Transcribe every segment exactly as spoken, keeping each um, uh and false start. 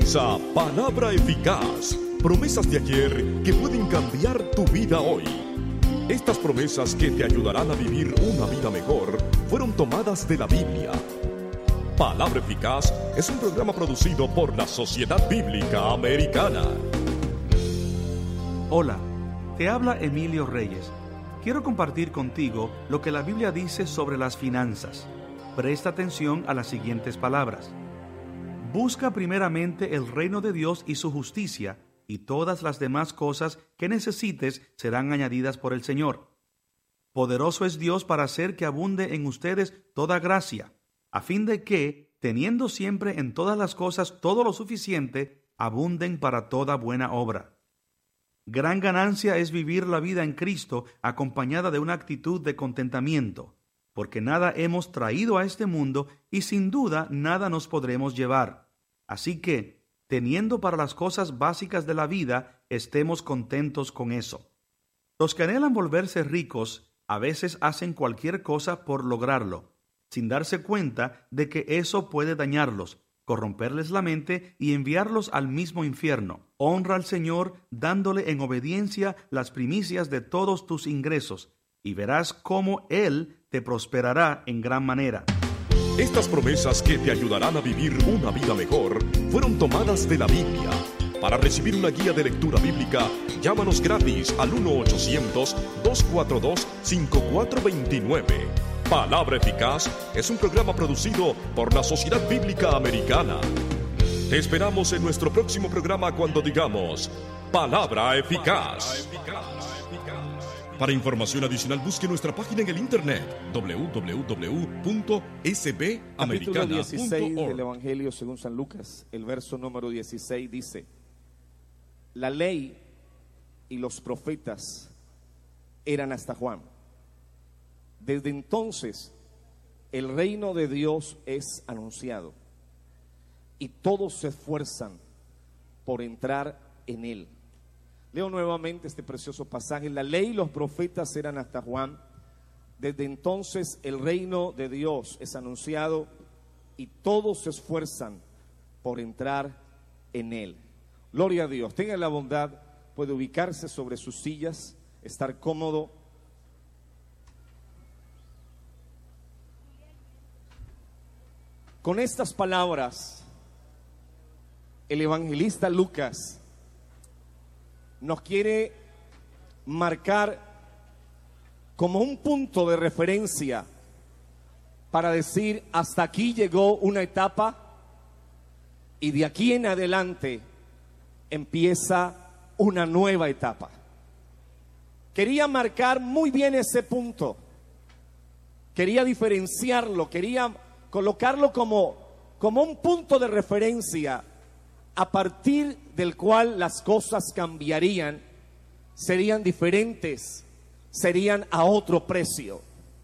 comienza Palabra Eficaz, promesas de ayer que pueden cambiar tu vida hoy. Estas promesas que te ayudarán a vivir una vida mejor fueron tomadas de la Biblia. Palabra Eficaz es un programa producido por la Sociedad Bíblica Americana. Hola, te habla Emilio Reyes. Quiero compartir contigo lo que la Biblia dice sobre las finanzas. Presta atención a las siguientes palabras. Busca primeramente el reino de Dios y su justicia, y todas las demás cosas que necesites serán añadidas por el Señor. Poderoso es Dios para hacer que abunde en ustedes toda gracia, a fin de que, teniendo siempre en todas las cosas todo lo suficiente, abunden para toda buena obra. Gran ganancia es vivir la vida en Cristo acompañada de una actitud de contentamiento, porque nada hemos traído a este mundo y sin duda nada nos podremos llevar. Así que, teniendo para las cosas básicas de la vida, estemos contentos con eso. Los que anhelan volverse ricos a veces hacen cualquier cosa por lograrlo, sin darse cuenta de que eso puede dañarlos, corromperles la mente y enviarlos al mismo infierno. Honra al Señor dándole en obediencia las primicias de todos tus ingresos, y verás cómo Él te prosperará en gran manera. Estas promesas que te ayudarán a vivir una vida mejor fueron tomadas de la Biblia. Para recibir una guía de lectura bíblica, llámanos gratis al uno ochocientos, dos cuatro dos, cinco cuatro dos nueve. Palabra Eficaz es un programa producido por la Sociedad Bíblica Americana. Te esperamos en nuestro próximo programa cuando digamos Palabra Eficaz. Para información adicional, busque nuestra página en el internet doble u doble u doble u punto s b americana punto org. Capítulo dieciséis del Evangelio según San Lucas, el verso número dieciséis dice: la ley y los profetas eran hasta Juan. Desde entonces el reino de Dios es anunciado y todos se esfuerzan por entrar en él. Leo nuevamente este precioso pasaje. La ley y los profetas eran hasta Juan. Desde entonces el reino de Dios es anunciado y todos se esfuerzan por entrar en él. Gloria a Dios. Tenga la bondad, puede ubicarse sobre sus sillas, estar cómodo. Con estas palabras, el evangelista Lucas nos quiere marcar como un punto de referencia para decir: hasta aquí llegó una etapa y de aquí en adelante empieza una nueva etapa. Quería marcar muy bien ese punto, quería diferenciarlo, quería colocarlo como, como un punto de referencia a partir del cual las cosas cambiarían, serían diferentes, serían a otro precio.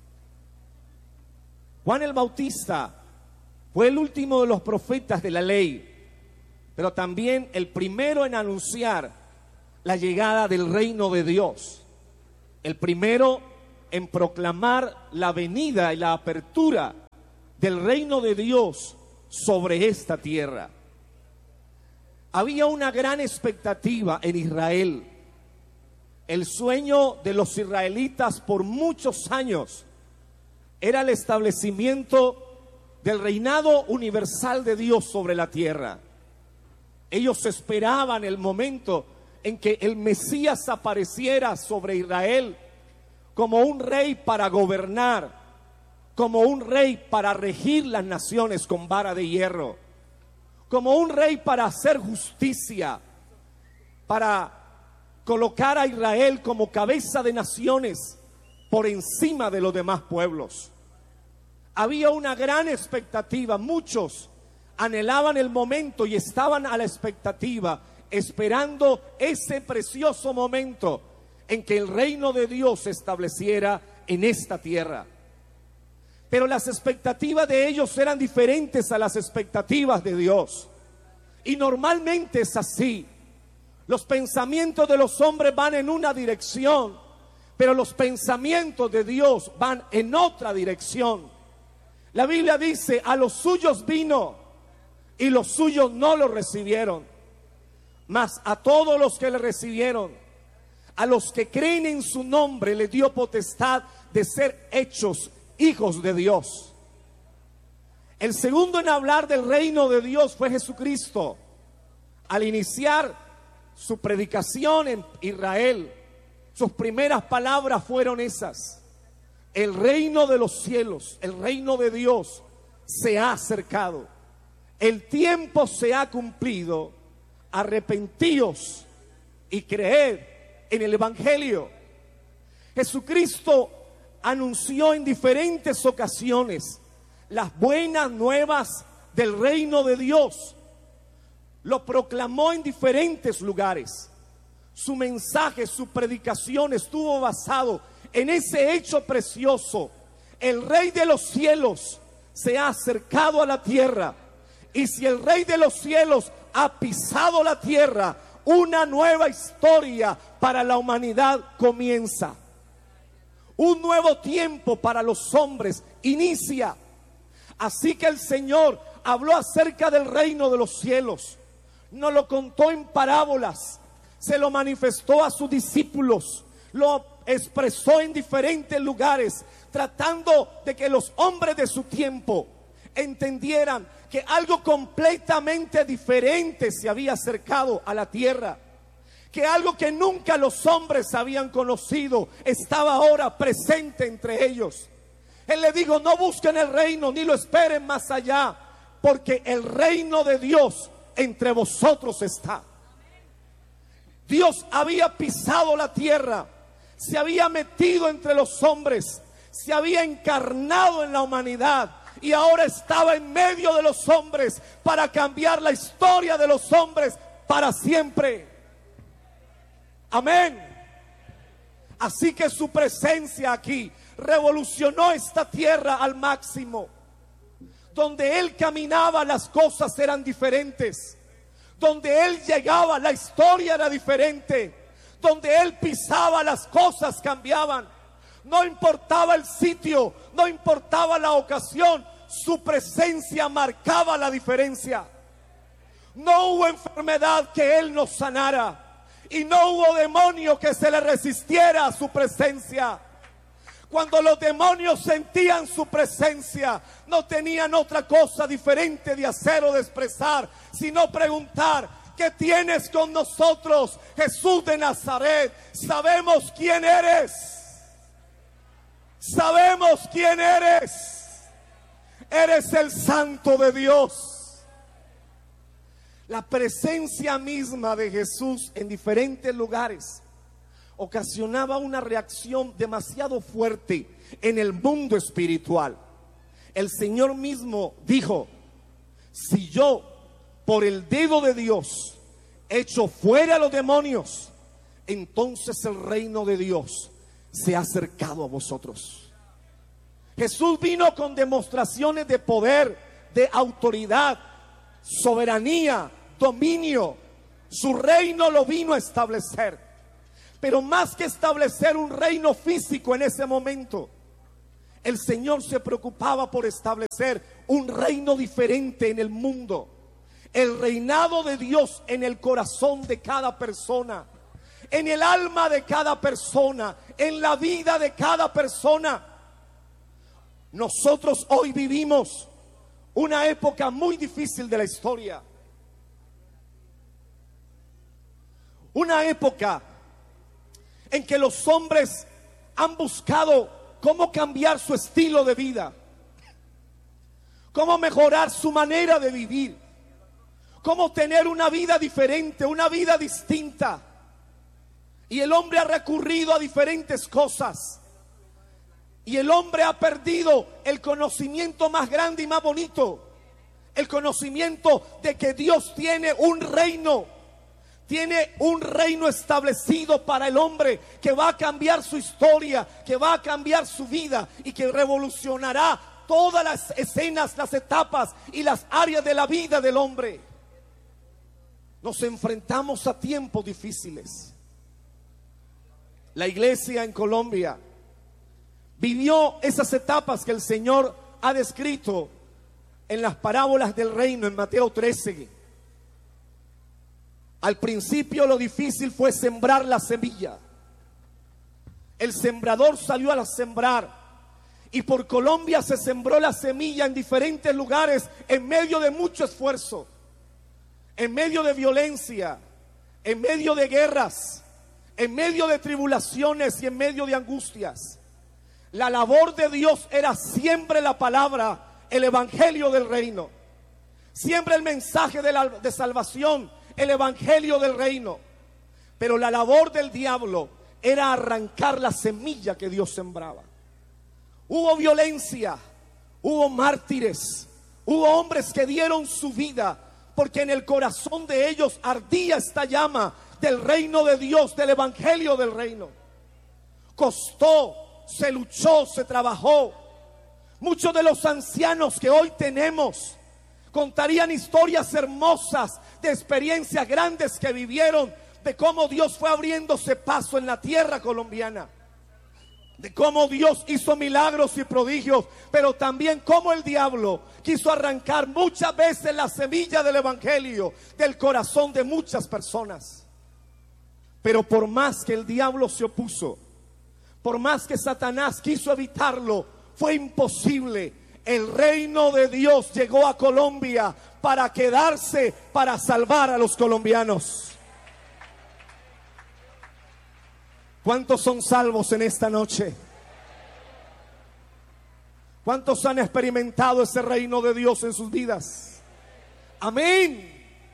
Juan el Bautista fue el último de los profetas de la ley, pero también el primero en anunciar la llegada del reino de Dios, el primero en proclamar la venida y la apertura del reino de Dios sobre esta tierra. Había una gran expectativa en Israel. El sueño de los israelitas por muchos años era el establecimiento del reinado universal de Dios sobre la tierra. Ellos esperaban el momento en que el Mesías apareciera sobre Israel como un rey para gobernar, como un rey para regir las naciones con vara de hierro, como un rey para hacer justicia, para colocar a Israel como cabeza de naciones por encima de los demás pueblos. Había una gran expectativa, muchos anhelaban el momento y estaban a la expectativa, esperando ese precioso momento en que el reino de Dios se estableciera en esta tierra. Pero las expectativas de ellos eran diferentes a las expectativas de Dios. Y normalmente es así. Los pensamientos de los hombres van en una dirección, pero los pensamientos de Dios van en otra dirección. La Biblia dice: a los suyos vino y los suyos no lo recibieron. Mas a todos los que le recibieron, a los que creen en su nombre, le dio potestad de ser hechos hijos de Dios. El segundo en hablar del reino de Dios fue Jesucristo. Al iniciar su predicación en Israel, sus primeras palabras fueron esas: el reino de los cielos, el reino de Dios se ha acercado, el tiempo se ha cumplido, arrepentíos y creed en el evangelio. Jesucristo anunció en diferentes ocasiones las buenas nuevas del reino de Dios. Lo proclamó en diferentes lugares. Su mensaje, su predicación estuvo basado en ese hecho precioso: el Rey de los cielos se ha acercado a la tierra, y si el Rey de los cielos ha pisado la tierra, una nueva historia para la humanidad comienza. Un nuevo tiempo para los hombres inicia. Así que el Señor habló acerca del reino de los cielos. Nos lo contó en parábolas, se lo manifestó a sus discípulos, lo expresó en diferentes lugares, tratando de que los hombres de su tiempo entendieran que algo completamente diferente se había acercado a la tierra, que algo que nunca los hombres habían conocido estaba ahora presente entre ellos. Él le dijo: no busquen el reino ni lo esperen más allá, porque el reino de Dios entre vosotros está. Dios había pisado la tierra, se había metido entre los hombres, se había encarnado en la humanidad y ahora estaba en medio de los hombres para cambiar la historia de los hombres para siempre. Amén. Así que su presencia aquí revolucionó esta tierra al máximo. Donde Él caminaba, las cosas eran diferentes. Donde Él llegaba, la historia era diferente. Donde Él pisaba, las cosas cambiaban. No importaba el sitio, no importaba la ocasión, su presencia marcaba la diferencia. No hubo enfermedad que Él no sanara, y no hubo demonio que se le resistiera a su presencia. Cuando los demonios sentían su presencia, no tenían otra cosa diferente de hacer o de expresar, sino preguntar: ¿qué tienes con nosotros, Jesús de Nazaret? Sabemos quién eres. Sabemos quién eres. Eres el Santo de Dios. La presencia misma de Jesús en diferentes lugares ocasionaba una reacción demasiado fuerte en el mundo espiritual. El Señor mismo dijo: si yo por el dedo de Dios echo fuera a los demonios, entonces el reino de Dios se ha acercado a vosotros. Jesús vino con demostraciones de poder, de autoridad, soberanía, dominio. Su reino lo vino a establecer. Pero más que establecer un reino físico en ese momento, el Señor se preocupaba por establecer un reino diferente en el mundo. El reinado de Dios en el corazón de cada persona, en el alma de cada persona, en la vida de cada persona. Nosotros hoy vivimos una época muy difícil de la historia. Una época en que los hombres han buscado cómo cambiar su estilo de vida, cómo mejorar su manera de vivir, cómo tener una vida diferente, una vida distinta. Y el hombre ha recurrido a diferentes cosas. Y el hombre ha perdido el conocimiento más grande y más bonito. El conocimiento de que Dios tiene un reino. Tiene un reino establecido para el hombre que va a cambiar su historia, que va a cambiar su vida y que revolucionará todas las escenas, las etapas y las áreas de la vida del hombre. Nos enfrentamos a tiempos difíciles. La iglesia en Colombia vivió esas etapas que el Señor ha descrito en las parábolas del reino en Mateo trece. Al principio lo difícil fue sembrar la semilla. El sembrador salió a sembrar y por Colombia se sembró la semilla en diferentes lugares en medio de mucho esfuerzo, en medio de violencia, en medio de guerras, en medio de tribulaciones y en medio de angustias. La labor de Dios era siempre la palabra, el evangelio del reino, siempre el mensaje de, la, de salvación, el evangelio del reino. Pero la labor del diablo era arrancar la semilla que Dios sembraba. Hubo violencia, hubo mártires, hubo hombres que dieron su vida porque en el corazón de ellos ardía esta llama del reino de Dios, del evangelio del reino. Costó, se luchó, se trabajó. Muchos de los ancianos que hoy tenemos contarían historias hermosas de experiencias grandes que vivieron, de cómo Dios fue abriéndose paso en la tierra colombiana, de cómo Dios hizo milagros y prodigios, pero también cómo el diablo quiso arrancar muchas veces la semilla del evangelio del corazón de muchas personas. Pero por más que el diablo se opuso, por más que Satanás quiso evitarlo, fue imposible. El reino de Dios llegó a Colombia para quedarse, para salvar a los colombianos. ¿Cuántos son salvos en esta noche? ¿Cuántos han experimentado ese reino de Dios en sus vidas? Amén.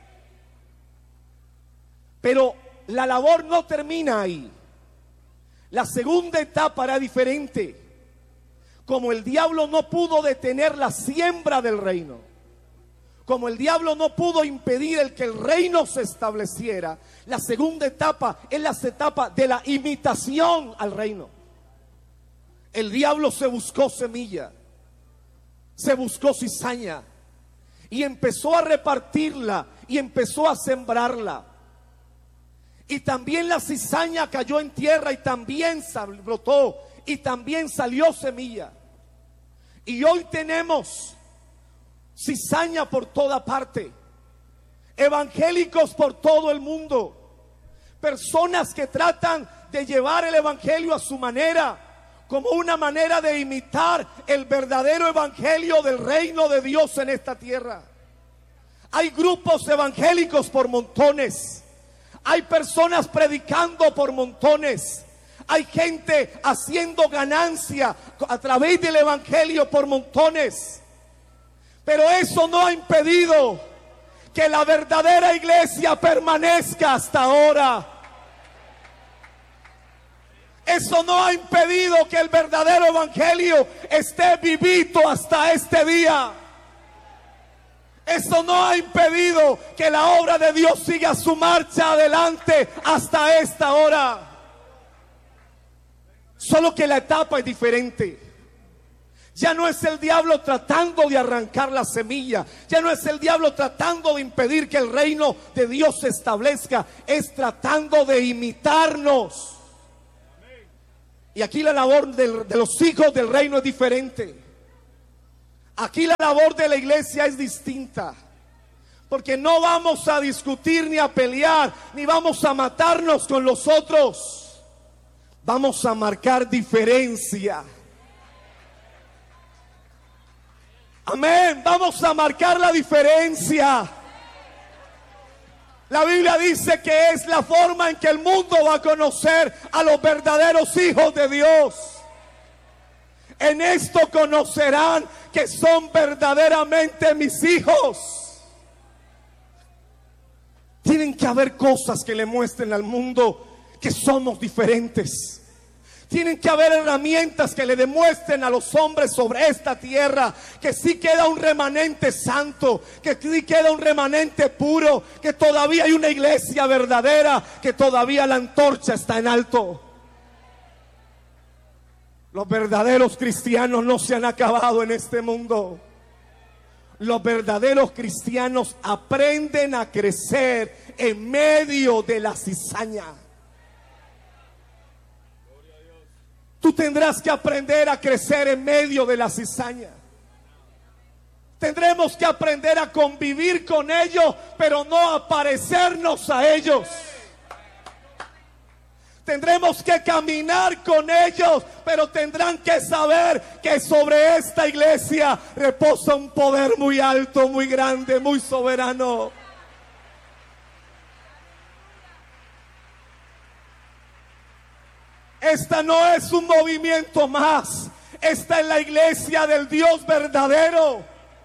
Pero la labor no termina ahí. La segunda etapa era diferente. Como el diablo no pudo detener la siembra del reino, como el diablo no pudo impedir el que el reino se estableciera, la segunda etapa es la etapa de la imitación al reino. El diablo se buscó semilla, se buscó cizaña y empezó a repartirla y empezó a sembrarla. Y también la cizaña cayó en tierra y también brotó y también salió semilla. Y hoy tenemos cizaña por toda parte, evangélicos por todo el mundo, personas que tratan de llevar el evangelio a su manera, como una manera de imitar el verdadero evangelio del reino de Dios en esta tierra. Hay grupos evangélicos por montones, hay personas predicando por montones, hay gente haciendo ganancia a través del evangelio por montones. Pero eso no ha impedido que la verdadera iglesia permanezca hasta ahora. Eso no ha impedido que el verdadero evangelio esté vivito hasta este día. Eso no ha impedido que la obra de Dios siga su marcha adelante hasta esta hora. Solo que la etapa es diferente. Ya no es el diablo tratando de arrancar la semilla, ya no es el diablo tratando de impedir que el reino de Dios se establezca, es tratando de imitarnos. Y aquí la labor de, de los hijos del reino es diferente. Aquí la labor de la iglesia es distinta, porque no vamos a discutir ni a pelear, ni vamos a matarnos con los otros. Vamos a marcar diferencia. Amén, vamos a marcar la diferencia. La Biblia dice que es la forma en que el mundo va a conocer a los verdaderos hijos de Dios. En esto conocerán que son verdaderamente mis hijos. Tienen que haber cosas que le muestren al mundo que somos diferentes. Tienen que haber herramientas que le demuestren a los hombres sobre esta tierra que sí queda un remanente santo, que sí queda un remanente puro, que todavía hay una iglesia verdadera, que todavía la antorcha está en alto. Los verdaderos cristianos no se han acabado en este mundo. Los verdaderos cristianos aprenden a crecer en medio de la cizaña. Tú tendrás que aprender a crecer en medio de la cizaña. Tendremos que aprender a convivir con ellos, pero no a parecernos a ellos. Tendremos que caminar con ellos, pero tendrán que saber que sobre esta iglesia reposa un poder muy alto, muy grande, muy soberano. Esta no es un movimiento más. Esta es la iglesia del Dios verdadero.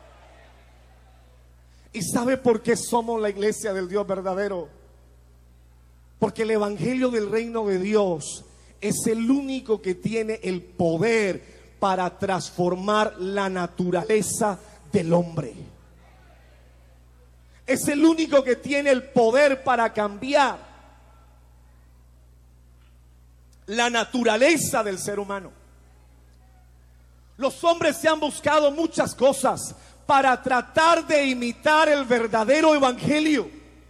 ¿Y sabe por qué somos la iglesia del Dios verdadero? Porque el evangelio del reino de Dios es el único que tiene el poder para transformar la naturaleza del hombre. Es el único que tiene el poder para cambiar la naturaleza del ser humano. Los hombres se han buscado muchas cosas para tratar de imitar el verdadero evangelio.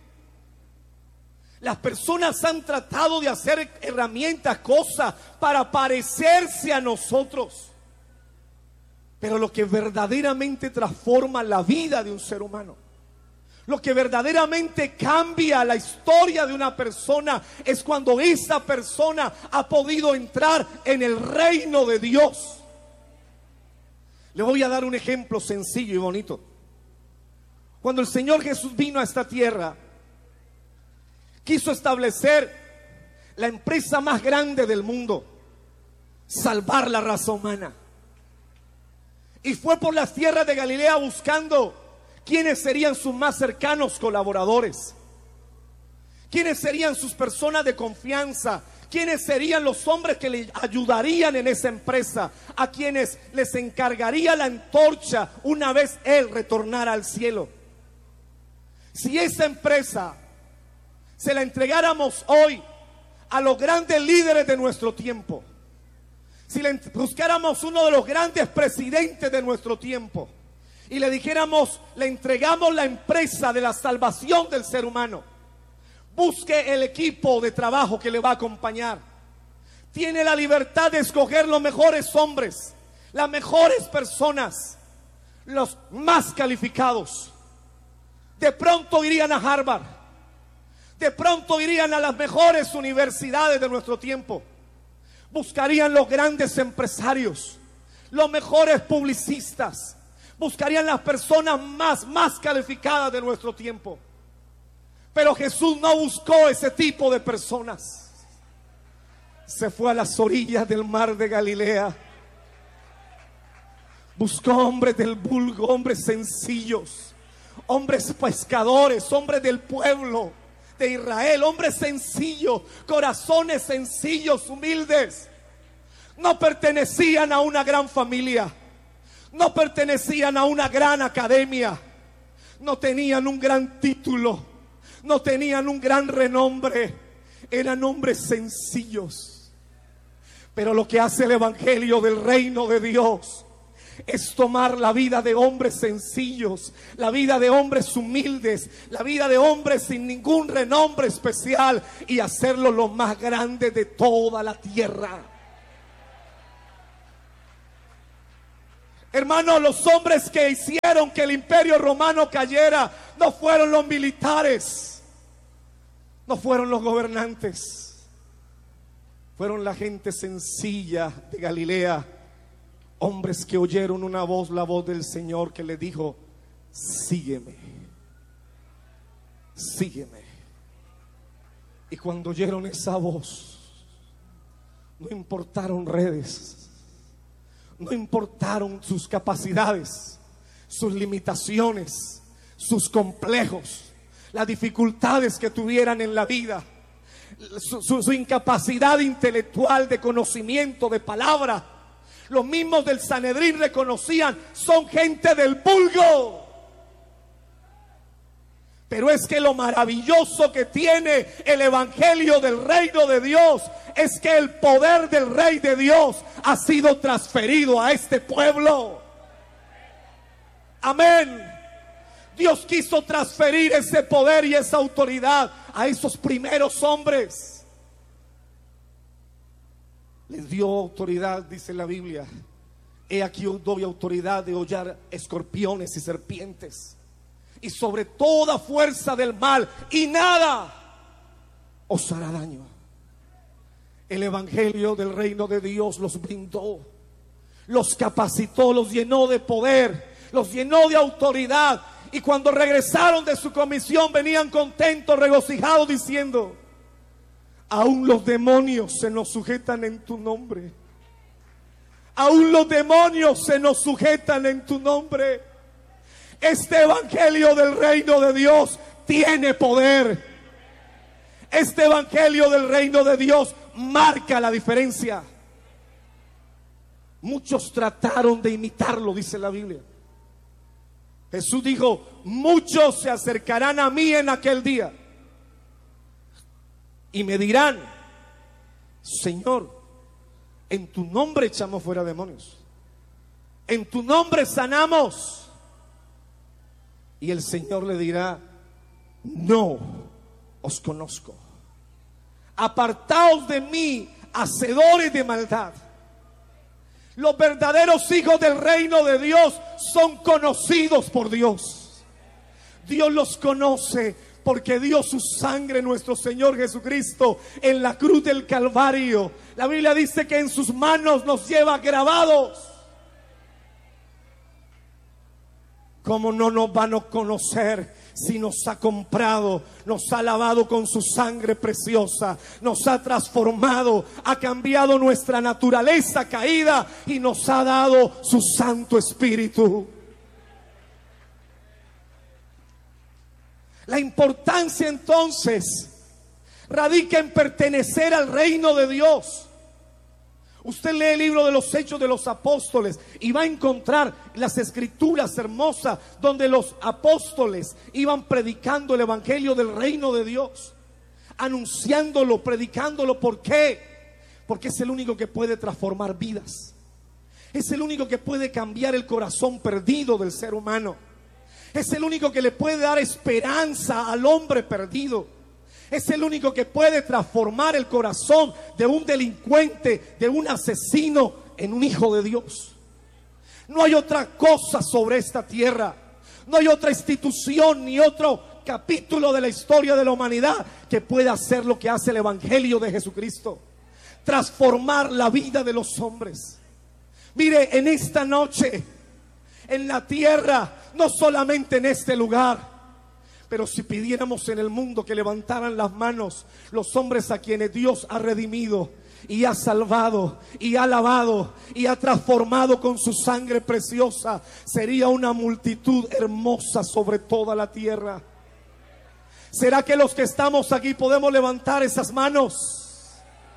Las personas han tratado de hacer herramientas, cosas para parecerse a nosotros. Pero lo que verdaderamente transforma la vida de un ser humano, lo que verdaderamente cambia la historia de una persona, es cuando esa persona ha podido entrar en el reino de Dios. Le voy a dar un ejemplo sencillo y bonito. Cuando el Señor Jesús vino a esta tierra, quiso establecer la empresa más grande del mundo: salvar la raza humana. Y fue por las tierras de Galilea buscando quiénes serían sus más cercanos colaboradores, quiénes serían sus personas de confianza, quiénes serían los hombres que le ayudarían en esa empresa, a quienes les encargaría la antorcha una vez Él retornara al cielo. Si esa empresa se la entregáramos hoy a los grandes líderes de nuestro tiempo, si le buscáramos uno de los grandes presidentes de nuestro tiempo y le dijéramos: le entregamos la empresa de la salvación del ser humano, busque el equipo de trabajo que le va a acompañar, tiene la libertad de escoger los mejores hombres, las mejores personas, los más calificados. De pronto irían a Harvard, de pronto irían a las mejores universidades de nuestro tiempo, buscarían los grandes empresarios, los mejores publicistas, buscarían las personas más, más calificadas de nuestro tiempo. Pero Jesús no buscó ese tipo de personas. Se fue a las orillas del mar de Galilea. Buscó hombres del vulgo, hombres sencillos, hombres pescadores, hombres del pueblo de Israel, hombres sencillos, corazones sencillos, humildes. No pertenecían a una gran familia, no pertenecían a una gran academia, no tenían un gran título, no tenían un gran renombre, eran hombres sencillos. Pero lo que hace el evangelio del reino de Dios es tomar la vida de hombres sencillos, la vida de hombres humildes, la vida de hombres sin ningún renombre especial, y hacerlo lo más grande de toda la tierra. Hermanos, los hombres que hicieron que el imperio romano cayera no fueron los militares, no fueron los gobernantes, fueron la gente sencilla de Galilea. Hombres que oyeron una voz, la voz del Señor, que le dijo: sígueme, sígueme. Y cuando oyeron esa voz, no importaron redes, no importaron sus capacidades, sus limitaciones, sus complejos, las dificultades que tuvieran en la vida, su, su, su incapacidad intelectual de conocimiento, de palabra. Los mismos del Sanedrín reconocían: son gente del vulgo. Pero es que lo maravilloso que tiene el evangelio del reino de Dios es que el poder del Rey de Dios ha sido transferido a este pueblo. Amén. Dios quiso transferir ese poder y esa autoridad a esos primeros hombres. Les dio autoridad, dice la Biblia, He aquí os doy autoridad de hollar escorpiones y serpientes, y sobre toda fuerza del mal, y nada os hará daño. El evangelio del reino de Dios los brindó, los capacitó, los llenó de poder, los llenó de autoridad. Y cuando regresaron de su comisión, venían contentos, regocijados, diciendo: aún los demonios se nos sujetan en tu nombre. Aún los demonios se nos sujetan en tu nombre. Este evangelio del reino de Dios tiene poder. Este evangelio del reino de Dios marca la diferencia. Muchos trataron de imitarlo, dice la Biblia. Jesús dijo: muchos se acercarán a mí en aquel día y me dirán: Señor, en tu nombre echamos fuera demonios, en tu nombre sanamos. Y el Señor le dirá: no os conozco, apartaos de mí, hacedores de maldad. Los verdaderos hijos del reino de Dios son conocidos por Dios. Dios los conoce porque dio su sangre, nuestro Señor Jesucristo, en la cruz del Calvario. La Biblia dice que en sus manos nos lleva grabados. ¿Cómo no nos van a conocer si nos ha comprado, nos ha lavado con su sangre preciosa, nos ha transformado, ha cambiado nuestra naturaleza caída y nos ha dado su Santo Espíritu? La importancia entonces radica en pertenecer al reino de Dios. Usted lee el libro de los Hechos de los Apóstoles y va a encontrar las escrituras hermosas donde los apóstoles iban predicando el evangelio del reino de Dios, anunciándolo, predicándolo. ¿Por qué? Porque es el único que puede transformar vidas. Es el único que puede cambiar el corazón perdido del ser humano. Es el único que le puede dar esperanza al hombre perdido. Es el único que puede transformar el corazón de un delincuente, de un asesino, en un hijo de Dios. No hay otra cosa sobre esta tierra, no hay otra institución ni otro capítulo de la historia de la humanidad que pueda hacer lo que hace el evangelio de Jesucristo: transformar la vida de los hombres. Mire, en esta noche, en la tierra, no solamente en este lugar, pero si pidiéramos en el mundo que levantaran las manos los hombres a quienes Dios ha redimido y ha salvado y ha lavado y ha transformado con su sangre preciosa, sería una multitud hermosa sobre toda la tierra. ¿Será que los que estamos aquí podemos levantar esas manos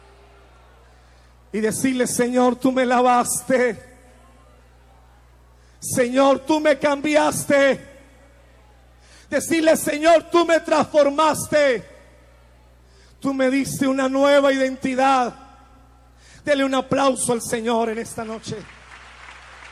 y decirle: Señor, tú me lavaste, Señor, tú me cambiaste? Decirle: Señor, tú me transformaste, tú me diste una nueva identidad. Dele un aplauso al Señor en esta noche.